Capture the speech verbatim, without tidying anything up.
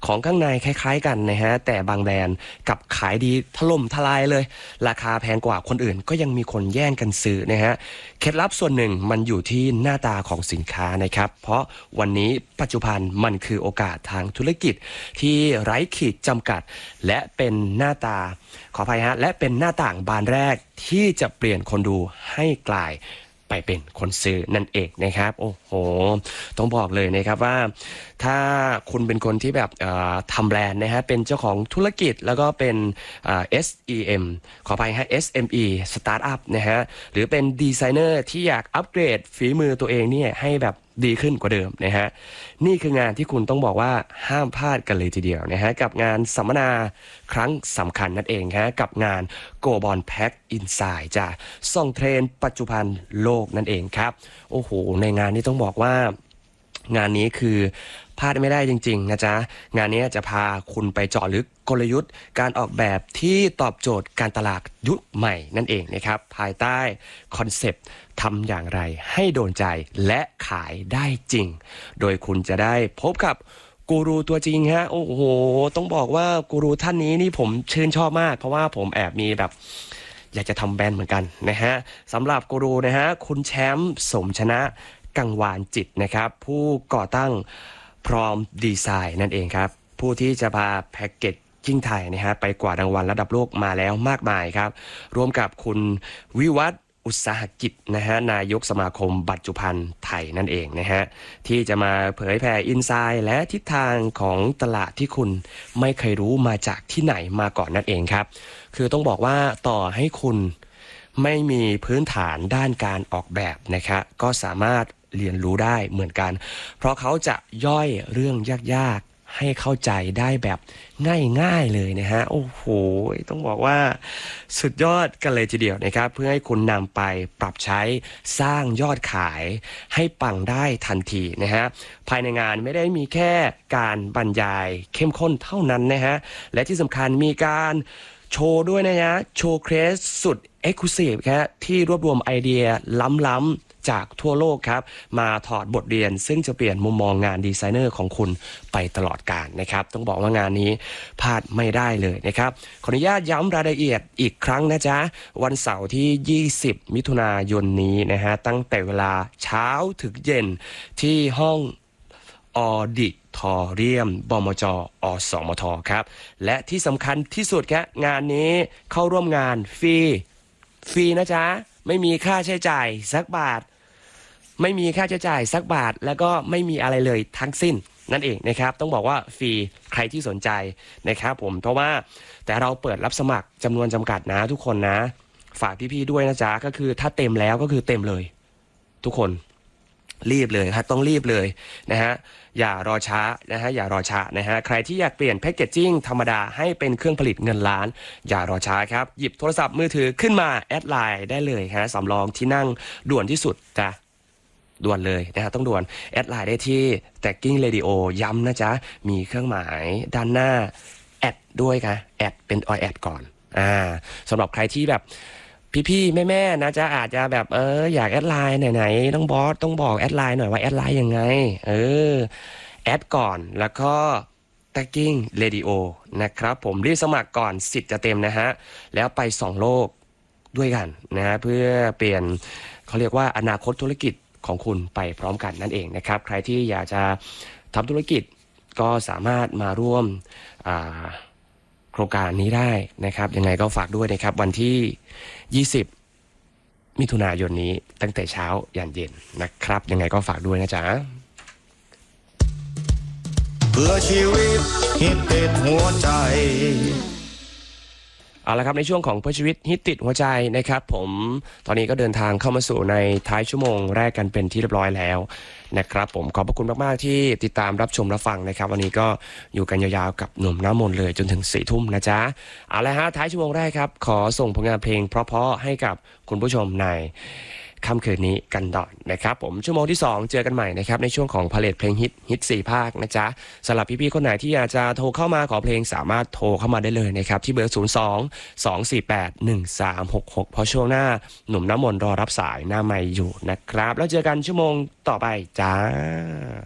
ของข้างในคล้ายๆกันนะฮะแต่บางแบรนด์กับขายดีถล่มทลายเลยราคาแพงกว่าคนอื่นก็ยังมีคนแย่งกันซื้อนะฮะเคล็ดลับส่วนหนึ่งมันอยู่ที่หน้าตาของสินค้านะครับเพราะวันนี้ปัจจุบันมันคือโอกาสทางธุรกิจที่ไร้ขีดจำกัดและเป็นหน้าตาขออภัยฮะและเป็นหน้าต่างบานแรกที่จะเปลี่ยนคนดูให้กลายไปเป็นคนซื้อนั่นเองนะครับโอ้โหต้องบอกเลยนะครับว่าถ้าคุณเป็นคนที่แบบทำแบรนด์นะฮะเป็นเจ้าของธุรกิจแล้วก็เป็น เอส อี เอ็ม ขออภัยฮะ เอส เอ็ม อี Startup นะฮะหรือเป็นดีไซเนอร์ที่อยากอัปเกรดฝีมือตัวเองเนี่ยให้แบบดีขึ้นกว่าเดิมนะฮะนี่คืองานที่คุณต้องบอกว่าห้ามพลาดกันเลยทีเดียวนะฮะกับงานสัมมนาครั้งสำคัญนั่นเองฮะกับงาน Go Bond Pack Inside จากส่องเทรนด์ปัจจุบันโลกนั่นเองครับโอ้โหในงานนี้ต้องบอกว่างานนี้คือพลาดไม่ได้จริงๆนะจ๊ะงานนี้จะพาคุณไปเจาะลึกกลยุทธ์การออกแบบที่ตอบโจทย์การตลาดยุคใหม่นั่นเองนะครับภายใต้คอนเซปต์ทำอย่างไรให้โดนใจและขายได้จริงโดยคุณจะได้พบกับกูรูตัวจริงฮะโอ้โหต้องบอกว่ากูรูท่านนี้นี่ผมชื่นชอบมากเพราะว่าผมแอบมีแบบอยากจะทำแบรนด์เหมือนกันนะฮะสำหรับกูรูนะฮะคุณแชมป์สมชนะกังวานจิตนะครับผู้ก่อตั้งพร้อมดีไซน์นั่นเองครับผู้ที่จะพาแพ็กเกจจิ้งไทยนะฮะไปกว่ารางวัลระดับโลกมาแล้วมากมายครับร่วมกับคุณวิวัฒน์อุตสาหกิจนะฮะนายกสมาคมบัตรจุภัณฑ์ไทยนั่นเองนะฮะที่จะมาเผยแผ่อินไซด์และทิศทางของตลาดที่คุณไม่เคยรู้มาจากที่ไหนมาก่อนนั่นเองครับคือต้องบอกว่าต่อให้คุณไม่มีพื้นฐานด้านการออกแบบนะครับก็สามารถเรียนรู้ได้เหมือนกันเพราะเขาจะย่อยเรื่องยากๆให้เข้าใจได้แบบง่ายๆเลยนะฮะโอ้โหต้องบอกว่าสุดยอดกันเลยทีเดียวนะครับเพื่อให้คุณนำไปปรับใช้สร้างยอดขายให้ปังได้ทันทีนะฮะภายในงานไม่ได้มีแค่การบรรยายเข้มข้นเท่านั้นนะฮะและที่สำคัญมีการโชว์ด้วยนะฮะโชว์เคสสุด Exclusive ครับที่รวบรวมไอเดียล้ำๆจากทั่วโลกครับมาถอดบทเรียนซึ่งจะเปลี่ยนมุมมองงานดีไซเนอร์ของคุณไปตลอดกาลนะครับต้องบอกว่างานนี้พลาดไม่ได้เลยนะครับขออนุญาตย้ำรายละเอียดอีกครั้งนะจ๊ะวันเสาร์ที่ยี่สิบมิถุนายนนี้นะฮะตั้งแต่เวลาเช้าถึงเย็นที่ห้องออดิทอเรียมบมจอสมทครับและที่สำคัญที่สุดครับงานนี้เข้าร่วมงานฟรีฟรีนะจ๊ะไม่มีค่าใช้จ่ายสักบาทไม่มีค่าใช้จ่ายสักบาทแล้วก็ไม่มีอะไรเลยทั้งสิ้นนั่นเองนะครับต้องบอกว่าฟรีใครที่สนใจนะครับผมเพราะว่าแต่เราเปิดรับสมัครจำนวนจำกัดนะทุกคนนะฝากพี่ๆด้วยนะจ๊ะก็คือถ้าเต็มแล้วก็คือเต็มเลยทุกคนรีบเลยครับต้องรีบเลยนะฮะอย่ารอช้านะฮะอย่ารอช้านะฮะใครที่อยากเปลี่ยนแพคเกจจิ้งธรรมดาให้เป็นเครื่องผลิตเงินล้านอย่ารอช้าครับหยิบโทรศัพท์มือถือขึ้นมาแอดไลน์ได้เลยฮะสำรองที่นั่งด่วนที่สุดจ้ะด่วนเลยนะฮะต้องด่วนแอดไลน์ได้ที่ Tagging Radio ย้ำนะจ๊ะมีเครื่องหมายด้านหน้าแอดด้วยค่ะแอดเป็นออยแอดก่อนอ่าสำหรับใครที่แบบพี่ๆแม่ๆนะจ๊ะอาจจะแบบเอออยากแอดไลน์ไหนๆต้องบอสต้องบอกแอดไลน์หน่อยว่าแอดไลน์ยังไงเออแอดก่อนแล้วก็ Tagging Radio นะครับผมรีบสมัครก่อนสิทธิ์จะเต็มนะฮะแล้วไปสองโลกด้วยกันนะฮะเพื่อเปลี่ยนเขาเรียกว่าอนาคตธุรกิจของคุณไปพร้อมกันนั่นเองนะครับใครที่อยากจะทำธุรกิจก็สามารถมาร่วมโครงการนี้ได้นะครับยังไงก็ฝากด้วยนะครับวันที่ยี่สิบมิถุนายนนี้ตั้งแต่เช้ายันเย็นนะครับยังไงก็ฝากด้วยนะจ๊ะเพื่อชีวิตฮิตติดหัวใจเอาละครับในช่วงของเพื่อชีวิตฮิตติดหัวใจนะครับผมตอนนี้ก็เดินทางเข้ามาสู่ในท้ายชั่วโมงแรกกันเป็นที่เรียบร้อยแล้วนะครับผมขอบพระคุณมากๆที่ติดตามรับชมรับฟังนะครับวันนี้ก็อยู่กันยาวๆกับหนุ่มน้ำมนต์เลยจนถึงสี่ทุ่มนะจ๊ะเอาละฮะท้ายชั่วโมงแรกครับขอส่งผลงานเพลงเพราะๆให้กับคุณผู้ชมในค่ำคืนนี้กันต่อนะครับผมชั่วโมงที่สองเจอกันใหม่นะครับในช่วงของพาเลทเพลงฮิตฮิตสี่ภาคนะจ๊ะสำหรับพี่ๆคนไหนที่อยากจะโทรเข้ามาขอเพลงสามารถโทรเข้ามาได้เลยนะครับที่เบอร์ศูนย์ สอง สอง สี่ แปด หนึ่ง สาม หก หกเพราะช่วงหน้าหนุ่มน้ำมนต์รอรับสายหน้าไมค์อยู่นะครับแล้วเจอกันชั่วโมงต่อไปจ้า